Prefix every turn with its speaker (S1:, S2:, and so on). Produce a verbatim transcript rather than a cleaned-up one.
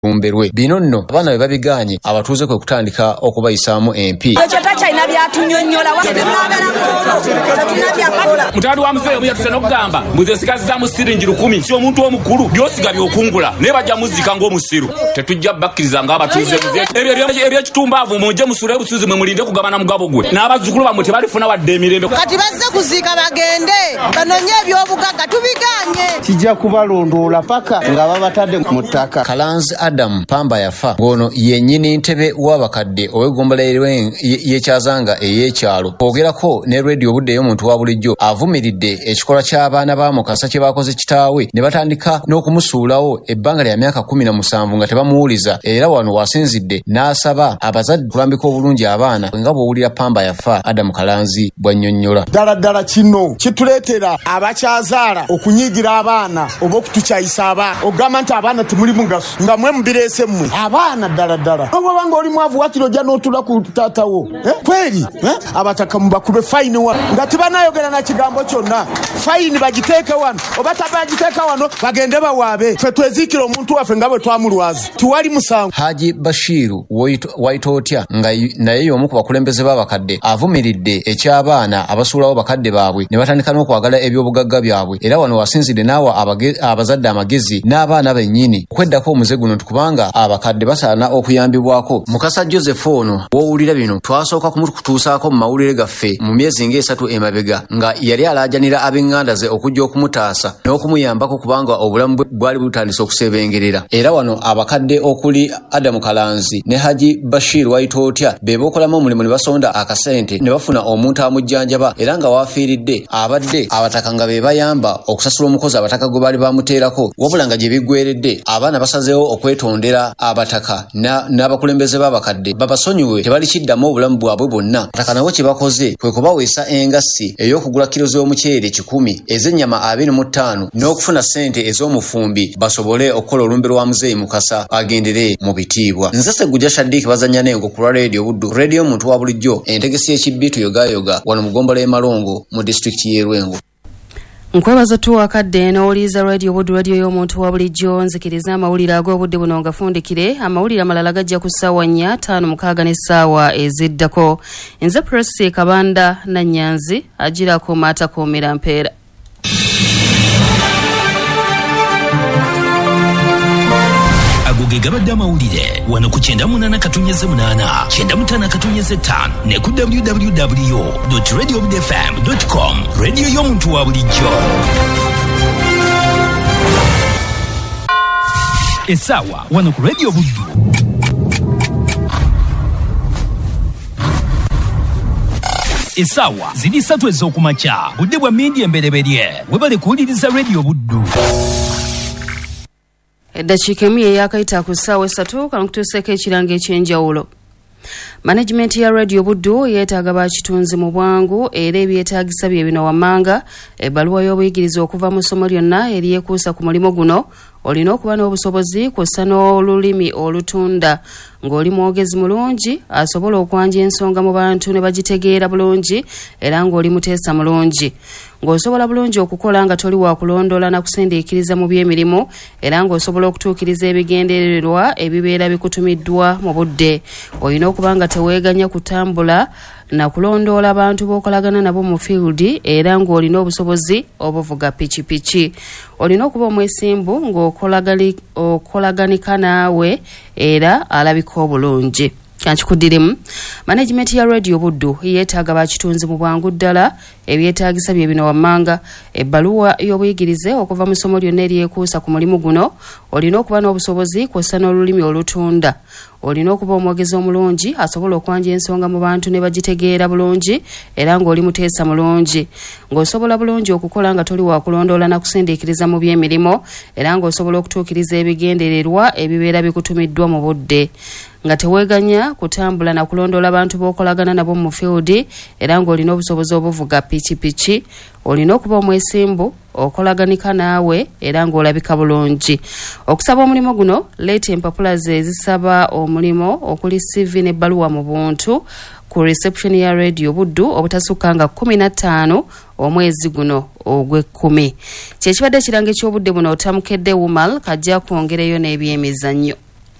S1: Umberwe bino nno abaana babiganye abatuuze kwe kutandika okubayisaamu M P.
S2: Mutali wa mzee omuyatuse n'okugamba muze sikazi za musiringi lukumi si omuntu omukulu byosiga byokungula ne bajja muzika ng'omusiru tetujja bakkiriza ng'abatuuze muze ebyo ebyekitumbavu muje musule busuzi mwe mulinde kugabana mugabo gwe n'abazzukulu bamwe tebalifuna wadde emirembe
S3: kati bazze kuziika bagende banonye ebyobugagga tubiganye
S4: kijja kubalondoola paka nga babatadde mu ttaka.
S1: Kalanzi Adam Pamba yafa ngono yennyini ntebe w'abakadde ow'eggombolola y'ekyazanga ey'ekyalo ogerako ne radio obudde y'omuntu wa bulijjo avumiridde ekikola ky'abaana ba Mukasa kye bakoze kitaawe ne batandika n'okumusuulawo ebbanga lya myaka kumi na musanvu nga tebamuwuliza era wano wasinzidde n'asaba abazadde kulambika obulungi abaana nga bw'owulira Pamba yafa. Adam Kalanzi bw'annyonnyola
S4: ddala ddala kino kituleetera abakyazaala okunyigira abaana oba okutukyayisa abaana ogamba nti abaana temuli mugaso nga mwe mubireese mmwe abaana ddala ddala obanga nga oli mwavu wakiro ojja n'otula ku taatawo kweri abataka mubakube fayini wa nga tebanayogera na kigambo kyonna fayini bagiteeke wano oba tabagiteeka wano bagende bawaabe ffe tweziikira omuntu waffe nga bwe twamulwaza tiwali musango.
S1: Haji Bashiru wayita otya nga naye y'omu ku bakulembeze b'abakadde avumiridde eky'abaana abasuulawo bakadde baabwe ne batandika n'okwagala ebyobugagga byabwe era wano wasinzidde n'awa abazadde amagezi n'abaana bennyini okweddako omuze guno tukubanga abakadde basaana okuyambibwako. Mukasa Joseph ono w'owulira bino twasooka kumutukutuusaako mu mawulire gaffe mu myezi ng'esatu emabega nga yali alaajanira ab'eŋŋanda ze okujja okumutaasa n'okumuyambako kubanga obulamu bwali butandise okusebengerera era wano abakadde okuli Adamu Kalanzi ne Haji Bashir wayita otya be bookolamu omulimu ne basonda akasente ne bafuna omuntu amujjanjaba era nga waafiiridde abadde abataka nga be bayamba okusasula omukozi abataka gwe baali bamuteerako wabula nga gye biggweredde abaana basazeewo okwetondera abataka n'abakulembeze b'abakadde babasonyiwe tebali kiddamu obulamu bwabwe bwonna. Abataka nabo kye bakoze kwe kubaweesa engassi ey'okugula kiro z'omuceere kikumi ez'ennyama abiri mu ttaano n'okufuna ssente ez'omufumbi basobole okukola olumbe lwa muzeeyi Mukasa agendere mu bitiibwa. Nze Ssegujja Shaddick bazannya n'engo ku lwa Radio Buddu, radio omuntu wa bulijjo entegesi y'ekibbiitu yogayoga wano mu ggombolola y'e Malongo mu disitulikiti y'e Lwengo.
S5: Nkwebaza tuwakadde n'oliiza Radio Buddu, radio y'omuntu wa bulijjo. Nzikiriza amawulire ag'obudde buno nga fundikire. Amawulire amalala gajja ku ssaawa nnya ttaano mukaaga n'essaawa eziddako. Nze Presi Kabanda Nannyanzi agirako Maata Koomera Mpeera.
S6: Agoge gabadde amawulire wano ku kyenda munaana katonnyeze munaana kyenda mutaano katonnyeze ttaano ne ku w w w dot radio buddu f m dot com radio y'omuntu wa bulijjo. Essaawa wano ku Radio Buddu. Essaawa ziri ssatu ez'okumakya budde bwa mmindi embereberye webale kuwuliriza Radio Buddu.
S5: Eddakiika emu ye yaakayita ku ssaawa essatu kano kutuuseeko ekiranga eky'enjawulo. Management ya Radio Buddu yeetaaga bakitunzi mu bwangu era ebyetaagisa bye bino wammanga ebbaluwa y'obuyigiriza okuva mu ssomo lyonna eryekuusa ku mulimu guno olina okuba n'obusobozi kw'ossa n'olulimi olutunda ng'oli mwogezi mulungi asobola okwanja ensonga mu bantu ne bagitegeera bulungi era ng'oli muteesa mulungi ng'osobola bulungi okukola nga toli wa kulondoola na kusindiikiriza mu by'emirimu era ng'osobola okutuukiriza ebigendererwa ebibeera bikutumiddwa mu budde. Olina okuba nga teweeganya kutambula na kulondoola abantu b'okolagana nabo mu field era ng'olina obusobozi obuvuga pikipiki. Olina okuba omwesimbu ng'okolaganika naawe era alabika obulungi. Kankikuddirimu management ya Radio Buddu yeetaaga bakitunzi mu bwangu ddala ebyetaagisa bye bino wammanga ebbaluwa y'obuyigirize okuva mu ssomo lyonna eryekuusa ku mulimu guno olina okuba n'obusobozi kw'ossa n'olulimi olutunda olina okuba omwogezi omulungi asobola okwanja ensonga mu bantu ne bagitegeera bulungi era ng'oli muteesa mulungi ng'osobola bulungi okukola nga toli wa kulondoola na kusindiikiriza mu by'emirimu era ng'osobola okutuukiriza ebigendererwa ebibeera bikutumiddwa mu budde nga teweeganya kutambula na kulondoola abantu b'okolagana nabo mu field era ng'olina obusobozi obuvuga pikipiki. Olina okuba omwesimbu okolaganika naawe era ng'olabika bulungi. Okusaba omulimu guno leeta empapula ze ezisaba omulimu okuli C V n'ebbaluwa mu buntu ku reception ya Radio Buddu obutasukka nga kumi na ttaano omwezi guno ogw'ekkumi. Kyekibadde ekiranga eky'obudde buno otamukedde Wumal kajja kwongereyo n'ebyemizannyo.